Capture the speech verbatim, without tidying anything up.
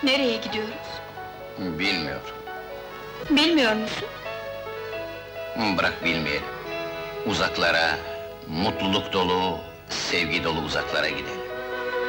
Nereye gidiyoruz? Bilmiyorum. Bilmiyor musun? Bırak bilmeyelim. Uzaklara, mutluluk dolu, sevgi dolu uzaklara gidelim.